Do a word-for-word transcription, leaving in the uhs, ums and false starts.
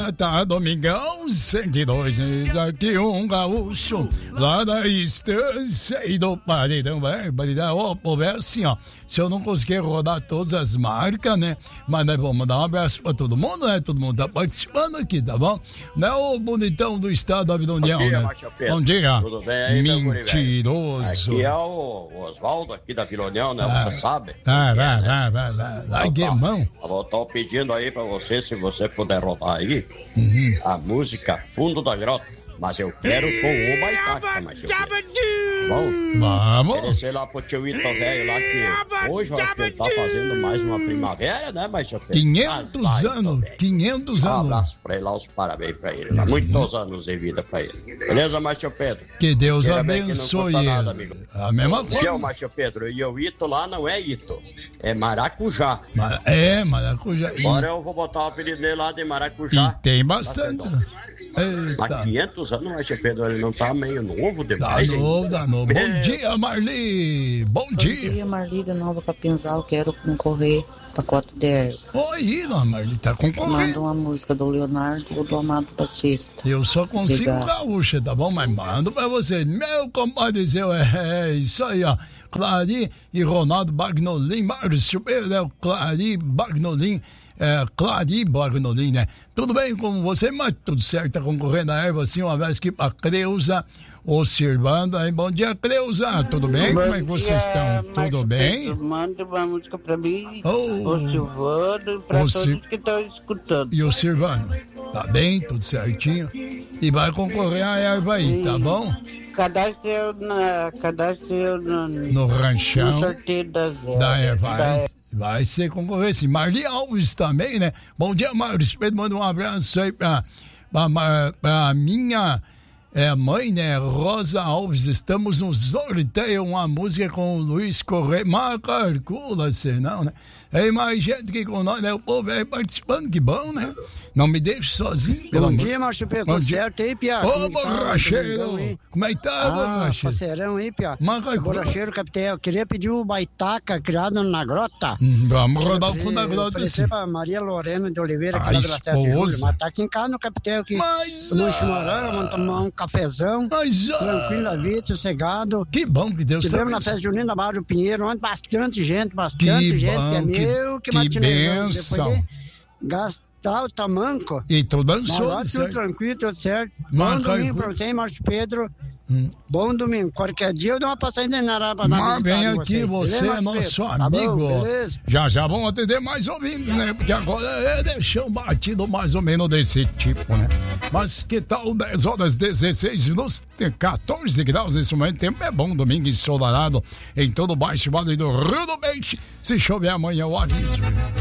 tá, Domingão cento e dois, aqui um gaúcho, lá da estância e do paredão, vai, paredão, ó, povo, é assim, ó, se eu não conseguir rodar todas as marcas, né, mas nós vamos dar um abraço pra todo mundo, né, todo mundo tá participando aqui, tá bom? Né, o bonitão do estado da Vida União, né? Bom dia. Tudo bem aí, mentiroso. Aqui é o Oswaldo, aqui da Vila União, né, ah, você sabe? Ah, vai, vai, vai, vai, largue a mão. Eu tô pedindo aí pra você, se você puder rodar aí, uhum. a música Fundo da Grota, mas eu quero com o Baitaca, mas eu quero. Bom, vamos oferecer lá pro tio Ito velho lá que hoje eu acho que ele tá fazendo mais uma primavera, né, mas eu quinhentos anos, quinhentos anos. Um abraço pra ele lá, os parabéns pra ele, lá. Muitos anos de vida pra ele. Beleza, Márcio Pedro? Que Deus Queira abençoe ele. Nada, amigo. A mesma coisa. E é o Márcio Pedro, e o Ito lá não é Ito, é Maracujá. Mar... É, Maracujá. Agora eu vou botar o apelido dele lá de Maracujá. E tem bastante. Mas quinhentos anos, Márcio Pedro, ele não tá meio novo demais, Dá novo, dá novo. Bom é. dia, Marli. Bom, Bom dia. Bom dia, Marli, de Nova Capinzal. Quero concorrer pacote de erva. Oi, não, Marli, tá concorrendo. Manda uma música do Leonardo ou do Amado Batista. Eu só consigo gaúcha, tá bom? Mas mando pra você. Meu compadre, seu, é, é isso aí, ó. Clari e Ronaldo Bagnolin, Márcio Pedro, Clari Bagnolin. É, Clari Bagnolin, né? Tudo bem com você, mas tudo certo, tá concorrendo a erva assim, uma vez que a Creuza observando aí. Bom dia, Creuza, tudo bem? Bom Como é que vocês dia, estão? Tudo bem? Pedro, manda uma música pra mim, oh, o Silvano e pra todos Sil... que estão escutando. E o Silvano, tá bem, tudo certinho? E vai concorrer a erva aí, Sim. tá bom? Cadastre eu na, cadastre eu no, no ranchão no sorteio das ervas. Da erva. Vai, vai ser concorrência. Marli Alves também, né? Bom dia, Márcio Pedro, manda um abraço aí pra, pra, pra minha é, mãe, né? Rosa Alves, estamos no sorteio, uma música com o Luiz Correia. Macarcula-se, não, né? Tem mais gente que com nós, né? O povo aí participando, que bom, né? Não me deixe sozinho. Bom dia, Márcio Pedro, tudo certo aí, Pia? Ô, borracheiro! Como é que tá, ah, borracheiro? Parceirão aí, Pia. Macarcula. Borracheiro, capitão, eu queria pedir o Baitaca criado na grota. Hum, vamos rodar o fundo da grota. Oferecer pra Maria Lorena de Oliveira, que é da sete de julho, mas tá aqui em casa no capitão, aqui. Mas... No chimarrão, vamos tomar um cafezão. Mas... Tranquilo, a vida, sossegado. Que bom que Deus Tivemos na festa junina da Mário Pinheiro, onde bastante gente, bastante que gente, bom, que é meu, que, que benção. Gastar o tamanco. E tô dançando. Mas tudo tranquilo, tudo certo. Bom domingo pra você, Márcio Pedro. Hum. Bom domingo. Qualquer dia eu dou uma passadinha na Arara pra dar uma vem aqui, você é nosso amigo. Tá bom, já já vamos atender mais ouvintes, né? Porque agora é deixar um batido mais ou menos desse tipo, né? Mas que tal dez horas dezesseis minutos, quatorze graus nesse momento? Tempo é bom, domingo ensolarado em todo o baixo vale do Rio do Peixe. Se chover amanhã, eu aviso.